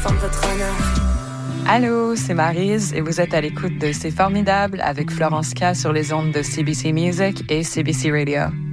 défendre votre honneur. Allô, c'est Maryse et vous êtes à l'écoute de C'est formidable avec Florence K sur les ondes de CBC Music et CBC Radio.